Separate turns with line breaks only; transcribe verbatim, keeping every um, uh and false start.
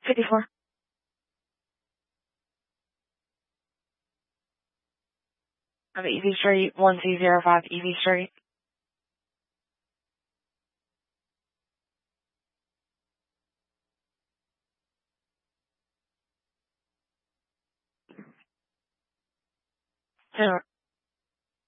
fifty-four. Of E V Street, one two zero five E V Street. Zero.